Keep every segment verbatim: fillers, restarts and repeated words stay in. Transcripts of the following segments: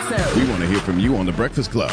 So we want to hear from you on The Breakfast Club.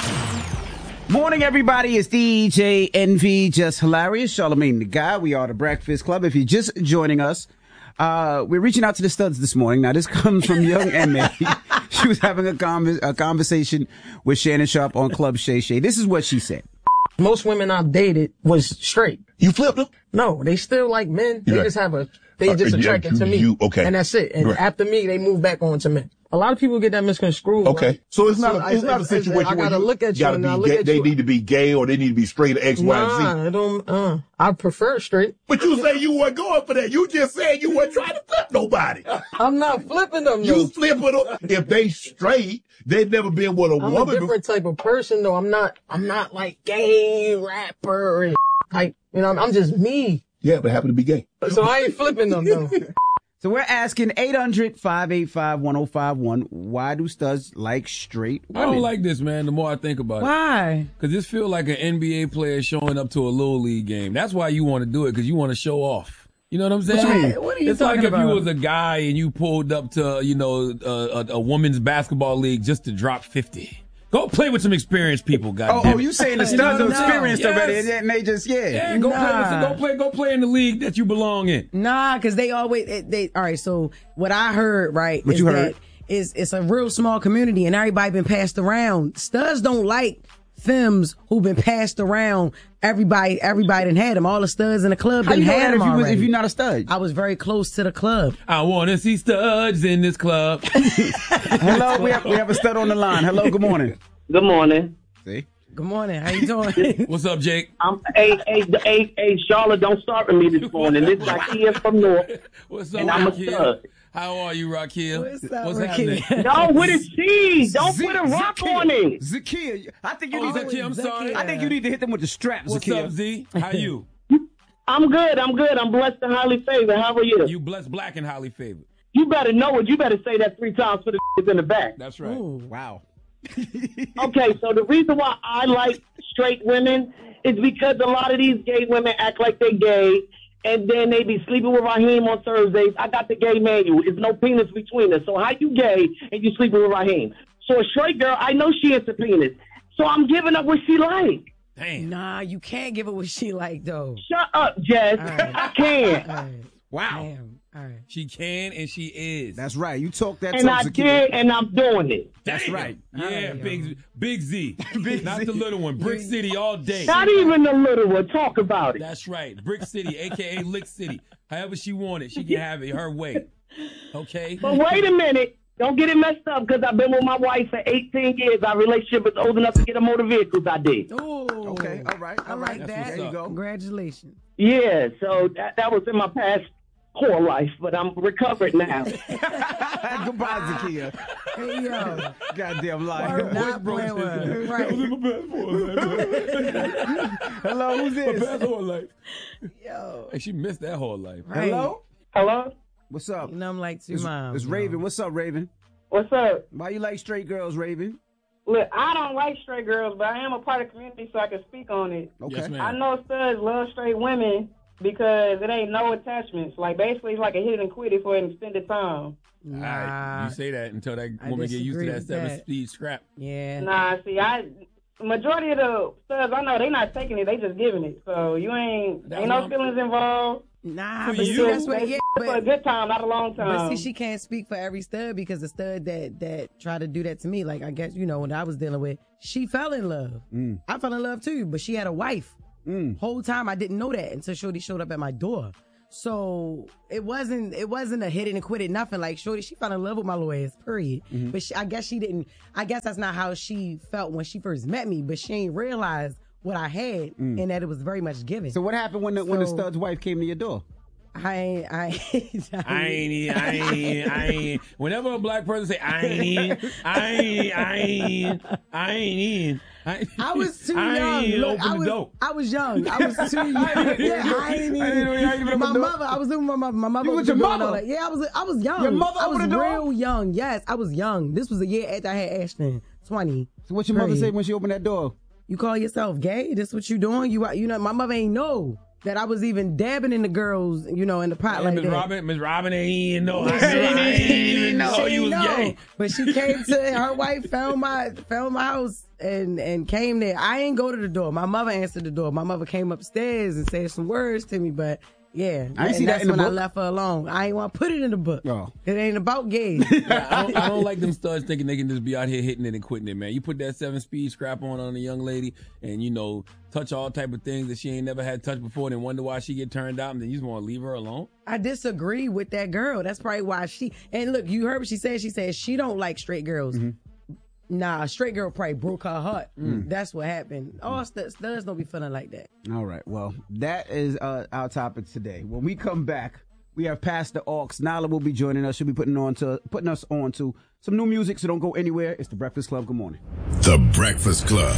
Morning, everybody. It's D J Envy, just hilarious. Charlamagne the Guy. We are The Breakfast Club. If you're just joining us, uh, we're reaching out to the studs this morning. Now, this comes from young M A. She was having a, con- a conversation with Shannon Sharp on Club Shay Shay. This is what she said. Most women I've dated was straight. You flipped them? No, they still like men. They Right. just have a, they Uh, just yeah, attracted to me. you- okay. And that's it. And Right. after me, they move back on to men. A lot of people get that misconstrued. Okay. Like, So it's not, so a, I- it's not a it's- situation I where gotta you look at you gotta and be I look gay. at They you. need to be gay or they need to be straight or X, Y, and Z. Nah, I don't, uh, I prefer straight. But you say you weren't going for that. You just said you weren't trying to flip nobody. I'm not flipping them, You though. flipping them. If they straight, they've never been with a I'm woman. a different type of person, though. I'm not, I'm not like gay rapper and type, you know, I'm just me. Yeah, but happen to be gay. So I ain't flipping them, though. So we're asking eight hundred, five eight five, one oh five one, why do studs like straight I women? don't like this, man, the more I think about it. why? Because this feels like an N B A player showing up to a little league game. That's why you want to do it, because you want to show off. You know what I'm saying? What you mean? What are you it's like talking if you about? was a guy and you pulled up to, you know, a, a, a women's basketball league just to drop fifty. Go play with some experienced people, Oh, goddamn. oh, you saying the You studs know are what I'm saying? experienced Yes. already, and then they just, yeah. Yeah, go play with some, Nah. go play, go play in the league that you belong in. Nah, because they always they, they. All right, so what I heard, right, What is you heard? that is it's a real small community, and everybody been passed around. Studs don't like femmes who've been passed around. Everybody, everybody done had them. All the studs in the club How done you know had that if them you was, already. if you're not a stud? I was very close to the club. I want to see studs in this club. Hello, we have, we have a stud on the line. Hello, good morning. Good morning. See? Good morning. How you doing? What's up, Jake? I'm hey hey hey hey Charlotte, don't start with me this morning. This is Ikea from North, What's up, and I'm a Raquel? stud. How are you, Raquel? What's up, What's Raquel? happening? No, with a cheese. Don't Z- put a rock Zakia. on it. Zakia, I think you Oh, need to. Zakia, I'm sorry. I think you need to hit them with the strap, What's Zakia. up, Z? How you? I'm good. I'm good. I'm blessed and highly favored. How are you? You blessed, black, and highly favored. You better know it. You better say that three times for the in the back. That's right. Wow. Okay, so the reason why I like straight women is because a lot of these gay women act like they gay, and then they be sleeping with Raheem on Thursdays. I got the gay manual. There's no penis between us. So how you gay and you sleeping with Raheem? So a straight girl, I know she into penis. So I'm giving up what she like. Damn. Nah, you can't give it what she like though. Shut up, Jess. All right. I can't. All right. Wow. Damn. All right. She can and she is. That's right. You talk that And talk, I Zakia. did, and I'm doing it. That's Damn. right. Yeah, Alright, big big Z. Big Not Z. the little one. Brick City all day. Not even the little one. Talk about it. That's right. Brick City, a k a. Lick City. However she wanted, she can have it her way. Okay? But wait a minute. Don't get it messed up because I've been with my wife for eighteen years. Our relationship is old enough to get a motor vehicles. I did. Oh, Okay, all right. I all like right. That's that. what's up. Congratulations. Yeah, so that, that was in my past poor life, but I'm recovered now. Goodbye, Zakia. Hey yo, Goddamn Word lie. not playing with her. Right. Hello, who's this? whole life. Yo. Hey, she missed that whole life. Right. Hello? Hello? What's up? You know I'm like two It's, moms. it's Raven. What's up, Raven? What's up? Why you like straight girls, Raven? Look, I don't like straight girls, but I am a part of the community, so I can speak on it. Okay. Yes, ma'am. I know studs love straight women because it ain't no attachments. Like, basically, it's like a hit and quit it for an extended time. All right. Nah. You say that until that I woman get used to disagree that with seven that. speed scrap. Yeah. Nah, see, I majority of the studs I know, they not taking it, they just giving it. So you ain't, That's ain't what no I'm- feelings involved. Nah, For but see, you? that's what. Yeah, for a but, good time, not a long but time. see, she can't speak for every stud because the stud that that tried to do that to me, like I guess you know when I was dealing with, she fell in love. Mm. I fell in love too, but she had a wife. Mm. Whole time I didn't know that until Shorty showed up at my door. So it wasn't it wasn't a hit it and quit it, nothing. Like Shorty, she fell in love with my little ass, period. Mm-hmm. But she, I guess she didn't. I guess that's not how she felt when she first met me. But she ain't realized what I had and that it was very much given. So what happened when the, when the So- stud's wife came to your door? I ain't, I ain't, I ain't, I ain't, I ain't. Whenever a black person say, I ain't, I ain't, I ain't, I ain't in. I, I was too I young. ain't Look, open I the was, door. I was young. I was too young. Yeah, I ain't I didn't know you had to even. open My the door. mother, I was living with my mother. My mother You was with your doing all mother? that. Yeah, I was. I was young. Your mother I was opened the door? real young. Yes, I was young. This was a year after I had Ashton. Twenty. So what your mother Period. say when she opened that door? You call yourself gay? This what you doing? You you know my mother ain't know. that I was even dabbing in the girls, you know, in the pot Yeah, like Miss that. Robin, Miss Robin ain't even know. I didn't even know She you was know. gay. But she came to her wife, found my found my house and and came there. I ain't go to the door. My mother answered the door. My mother came upstairs and said some words to me, but yeah, I ain't see that that's in the when I book. left her alone. I ain't want to put it in the book. Oh. It ain't about gays. Yeah, I, don't, I don't like them studs thinking they can just be out here hitting it and quitting it, man. You put that seven speed scrap on on a young lady and, you know, touch all type of things that she ain't never had touched before and then wonder why she get turned out and then you just want to leave her alone. I disagree with that girl. That's probably why she, and look, you heard what she said. She said she don't like straight girls. Mm-hmm. Nah, a straight girl probably broke her heart. Mm. That's what happened. All studs, studs don't be feeling like that. All right. Well, that is uh, our topic today. When we come back, we have Pastor Aux. Nala will be joining us. She'll be putting on to putting us on to some new music. So don't go anywhere. It's the Breakfast Club. Good morning. The Breakfast Club.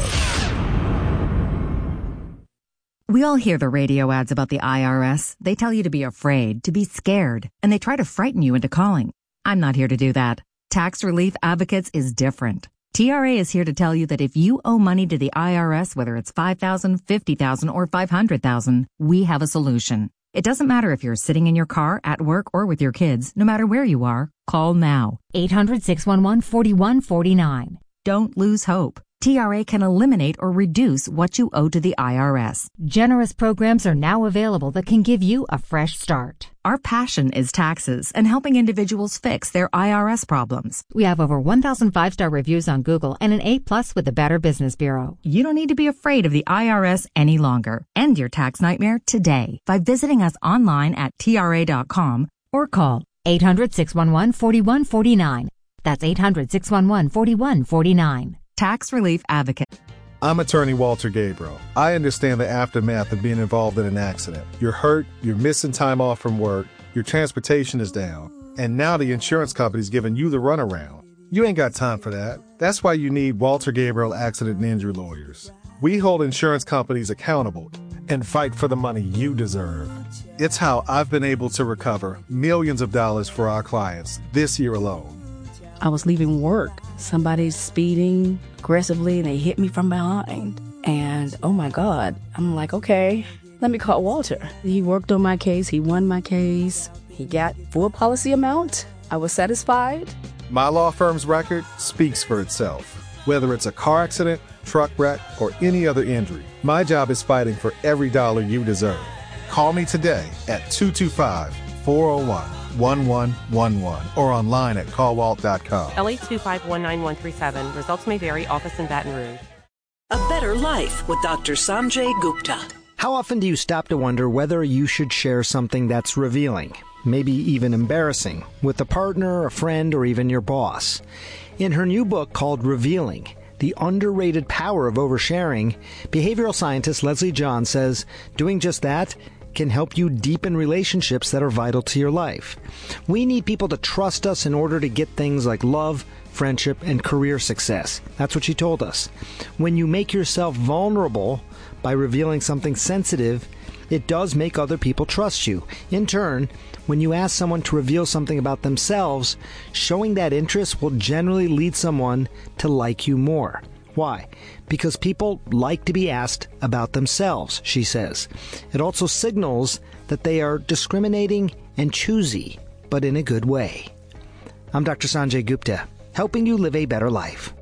We all hear the radio ads about the I R S. They tell you to be afraid, to be scared, and they try to frighten you into calling. I'm not here to do that. Tax Relief Advocates is different. T R A is here to tell you that if you owe money to the I R S, whether it's five thousand dollars, fifty thousand dollars, or five hundred thousand dollars, we have a solution. It doesn't matter if you're sitting in your car, at work, or with your kids. No matter where you are, call now. eight hundred, six one one, four one four nine. Don't lose hope. T R A can eliminate or reduce what you owe to the I R S. Generous programs are now available that can give you a fresh start. Our passion is taxes and helping individuals fix their I R S problems. We have over one thousand five-star reviews on Google and an A plus with the Better Business Bureau. You don't need to be afraid of the I R S any longer. End your tax nightmare today by visiting us online at T R A dot com or call eight hundred, six one one, four one four nine. That's eight hundred, six one one, four one four nine. Tax Relief Advocate. I'm attorney Walter Gabriel. I understand the aftermath of being involved in an accident. You're hurt, you're missing time off from work, your transportation is down, and now the insurance company's giving you the runaround. You ain't got time for that. That's why you need Walter Gabriel Accident and Injury Lawyers. We hold insurance companies accountable and fight for the money you deserve. It's how I've been able to recover millions of dollars for our clients this year alone. I was leaving work. Somebody's speeding aggressively and they hit me from behind. And oh my God, I'm like, okay, let me call Walter. He worked on my case. He won my case. He got full policy amount. I was satisfied. My law firm's record speaks for itself. Whether it's a car accident, truck wreck, or any other injury, my job is fighting for every dollar you deserve. Call me today at two two five, four oh one, one one one one or online at call walt dot com. L eight two five one nine one three seven. Results may vary. Office in Baton Rouge. A Better Life with Doctor Sanjay Gupta. How often do you stop to wonder whether you should share something that's revealing, maybe even embarrassing, with a partner, a friend, or even your boss? In her new book called Revealing, The Underrated Power of Oversharing, behavioral scientist Leslie John says doing just that can help you deepen relationships that are vital to your life. We need people to trust us in order to get things like love, friendship, and career success. That's what she told us. When you make yourself vulnerable by revealing something sensitive, it does make other people trust you. In turn, when you ask someone to reveal something about themselves, showing that interest will generally lead someone to like you more. Why? Because people like to be asked about themselves, she says. It also signals that they are discriminating and choosy, but in a good way. I'm Doctor Sanjay Gupta, helping you live a better life.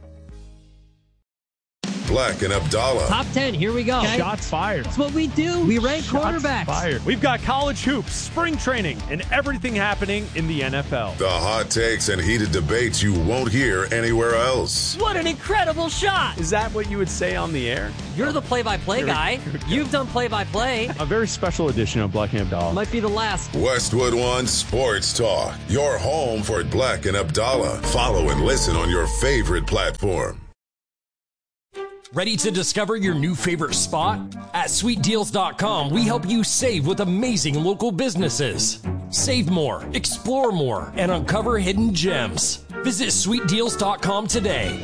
Black and Abdallah. Top ten, here we go. Okay. Shots fired. That's what we do. We rank Shots quarterbacks. Fired. We've got college hoops, spring training, and everything happening in the N F L. The hot takes and heated debates you won't hear anywhere else. What an incredible shot. Is that what you would say on the air? You're the play-by-play guy. You've done play-by-play. A very special edition of Black and Abdallah. Might be the last. Westwood One Sports Talk. Your home for Black and Abdallah. Follow and listen on your favorite platform. Ready to discover your new favorite spot? At sweet deals dot com, we help you save with amazing local businesses. Save more, explore more, and uncover hidden gems. Visit sweet deals dot com today.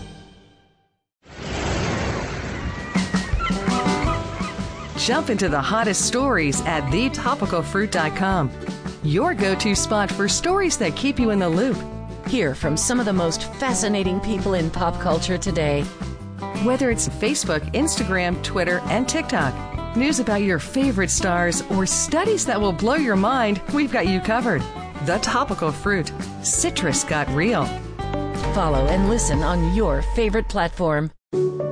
Jump into the hottest stories at the topical fruit dot com. Your go-to spot for stories that keep you in the loop. Hear from some of the most fascinating people in pop culture today. Whether it's Facebook, Instagram, Twitter, and TikTok, news about your favorite stars, or studies that will blow your mind, we've got you covered. The Topical Fruit. Citrus got real. Follow and listen on your favorite platform.